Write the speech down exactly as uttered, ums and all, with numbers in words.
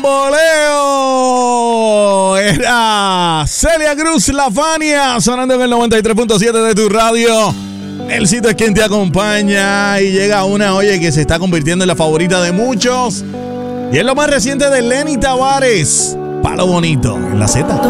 bamboleo. Era Celia Cruz, La Fania, sonando en el noventa y tres punto siete de tu radio. El sitio es quien te acompaña y llega una, oye, que se está convirtiendo en la favorita de muchos. Y es lo más reciente de Lenny Tavares, Palo Bonito, en la Z.